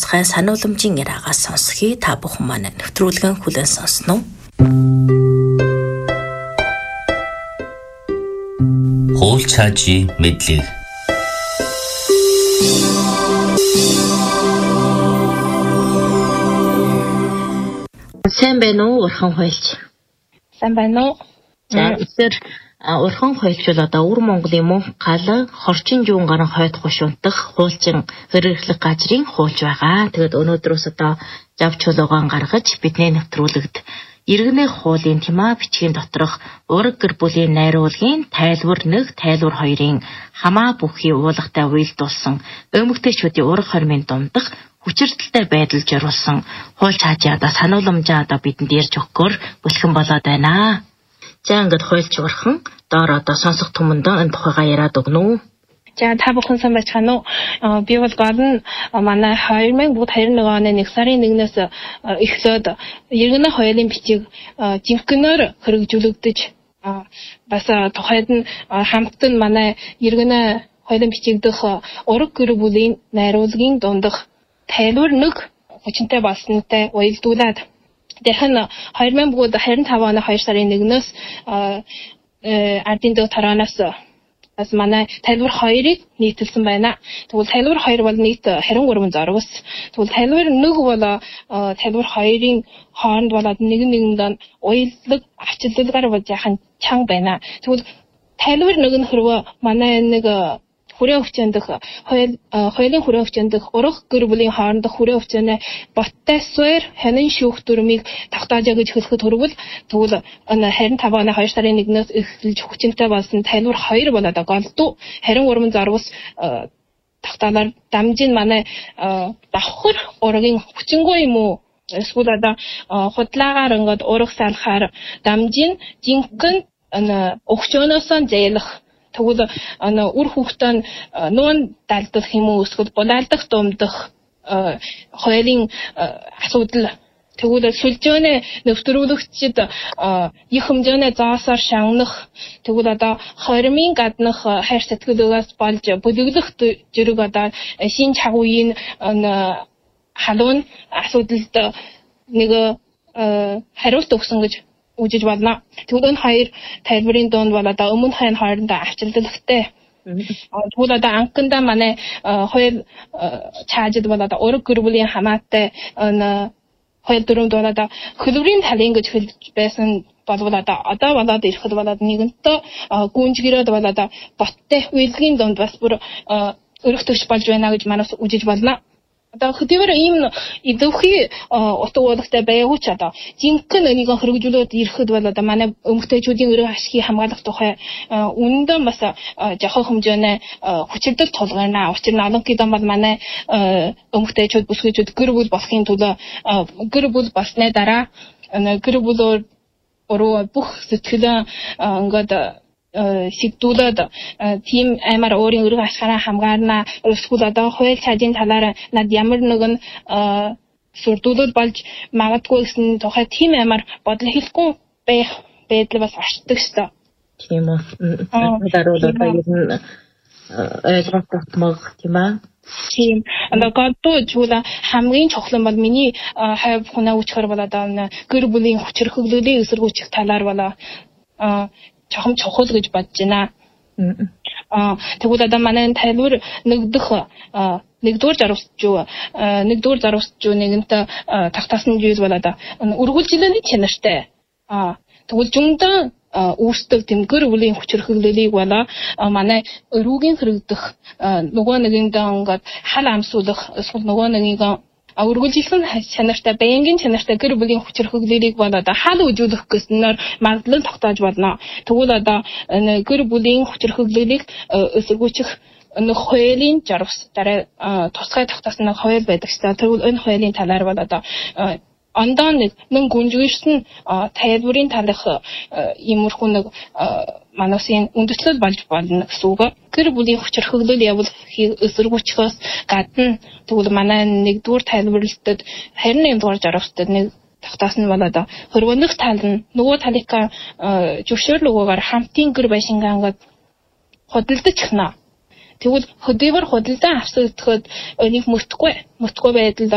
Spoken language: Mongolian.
ярилцгай санууламжийн яраагаас сонсхий та бүхэн маань нэвтрүүлгэн хүлээн сонсноо. Хуул чаажи мэдлэг. Сайн байна уу урхан хуйлч? Сайн байна уу? За эсэр урхан хуйлч бол одоо Өвөр Монголын мөнх гал хорчин жуун гарan хойд хушунтах хуулчин хэрэглэх газрын хуулч байгаа. Тэгээд өнөөдрөөс одоо жав чулуугаан гаргаж бидний нэвтрүүлэгт иргэнэх хуулийн тэмээ бичгийн доторх ураг гэр бүлийн найруулгын тайлбар 1, тайлбар 2-ын хамаа бүхий уулгатай уялдуулсан эмэгтэйчүүдийн ураг хормын дундах хүчирдэлтэй байдал зориулсан хууль цаажаада санууламжаа одоо бидэнд ярьж өгөхөөр бэлхэн болоод байна. За ингээд хуульч урхан доор одоо сонсох түмэндээ энэ тухайгаа яриад өгнө үү? За та бүхэн сайн байна уу? Би бол гол нь манай 2021 оны 1 сарын 1-ээс эхлээд иргэнэ хуулийн бичиг жинхэнээр хэрэгжүүлэгдэж бас тухайд нь хамт нь манай иргэнэ хуулийн бичиг дэх ураг гэр бүлийн найруулгын дундах тайлбар 1 хүчинтэй болсонтой уялдуулаад дахин 2025 оны 2 сарын 1-ээс ардын дэв тараанаас бас манай тайлбар 2-ыг нийтэлсэн байна. Тэгвэл тайлбар 2 бол нийт 23 зоргос. Тэгвэл тайлбар 1 бол тайлбар 2-ын хооронд болоод нэгэндээ уялдлаг авчилгалгаар болж яхан чанга байна. Тэгвэл тайлбар 1 нь хэрвээ манай нэг хүрээ өвчөндөх хуулийн хүрээ өвчөндөх урах гэр бүлийн хоорондох хүрээ өвчөнө боттой суурь хянан шүүх дүрмийг тогтоожоо гэж хэлэхэд хүрвэл тэгвэл 25 оны 2 сарын 1-ээс эхэлж хүчинтэй болсон тайлбар 2 болоод голдуу 23 зоргос тогтоолоор дамжин манай давхар ургийн хүчингүй юм уу эсвэл одоо худлаагаар ингээд урах салахаар дамжин жинхэнэ өгчөөнөөс зэйлэх тэгвэл үр хүүхдэн нуун далдах юм уу эсвэл булаалдах думдах хуулийн асуудал тэгвэл сүлжээний нэвтрүүлэгчид их хэмжээний заасаар шагнах тэгвэл одоо хормын гаднах хайр сэтгэлээс болж бүлэглэх зэрэг одоо шин чагуугийн халуун асуудалд нэг хариулт өгсөн гэж үжиж болно. Тэгвэл энэ хоёр тайлбарын дунд бол одоо өмнөх хайн хоорондоо авчилдалтай. Тэгвэл одоо анхандаа манай хууль цаажид бол одоо ураг гэр бүлийн хамаатай хууль дүрмд бол одоо хөлбөрийн талын гэж хэлж байсан болвол одоо болоод ирэхэд болоод нэгэнтээ гүнжгэрээд бол одоо боттой үйлгийн дунд бас бүр өргөтгч болж байна гэж манаас үжиж болно. Одоо хөдөлгөөр ийм идэвхий утга уулагтай байгууч одоо жинхэнэ энийг хэрэгжүүлээд ирэхэд бол одоо манай эмэгтэйчүүдийн өрөө ашигыг хамгаалах тухай үнэндээ бас жоохон хэмжээний хүчирдэл тулгарна. Учир нь олон хэдэн бол манай эмэгтэйчүүд бүсгүйчүүд гэр бүл болохын төлөө гэр бүл болсны дараа гэр бүлөөр бүх сэтгэлээ ингээд сэгдүүлээд тийм амар өөрийн өрөө ашигаараа хамгаарна. Эсвэл одоо хууль цаажийн талаар над ямар нэгэн сүрдүүлэл болж магадгүй гэсэн тухай тийм амар бодол хэлэхгүй байх байдал бас оршдог шүү. Тийм үү. Даруул одоо ер нь ойлгох тогтмог тийм аа. Тийм. Одоо гадуу чула хамгийн чухал нь бол миний хайр хүнээ үчхэр бол одоо гэр бүлийн хүчирхэглийн эсэргүүцэх талаар болоо чухам чухал гэж бодож байна. Тэгвэл одоо манай тайлбар нэгдүгээр зарвсчуу нэгэнтээ тогтоосон зүйл бол одоо үргэлжлэлийн чанартай. Тэгвэл зөндөө үүсдэг тэм гэр бүлийн хүчирхэгдлийг болоо манай өрүүгийн хэрэгдэх нөгөө нэгэндээ ингээд хал амсуулах эсвэл нөгөө нэгийг үргэлжлэн чанартай байнгын чанартай гэр бүлийн хүчирхэгдлийг болоод хаал үзүүлэх гэснээр магадлал тогтоож болно. Тэгвэл одоо гэр бүлийн хүчирхэгдлийг эсэргүүцэх хуулийн жаргас дараа тусгай тогтоосон хууль байдаг ч тэгвэл энэ хуулийн талаар бол одоо ондоо нэг гүнжгийсэн тайлбарын талах иймэрхүү нэг манасын үндэслэл болж болно гэсэн үг. Гэр бүлийн хүчирхэгдэл явуулах эсэргүүцөхөөс гадна тэгвэл манай нэгдүгээр тайлбарлалтад 21 дугаар жаргалтад нэг тогтоосон бол одоо хөрвөнөх тал нь нөгөө талынхаа зөвшөөрлөгөөр хамтын гэр байшингаа ингээд худалдаж эхнэ. Тэгвэл хөдөлгөөр худалдан авсагдахад энийг мөрдөхгүй байдал